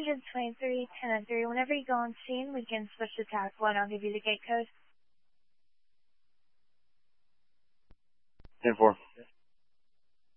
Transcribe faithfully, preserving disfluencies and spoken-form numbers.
ahead, twenty-three, ten and three. Whenever you go on scene, we can switch to tack one. I'll give you the gate code. ten four.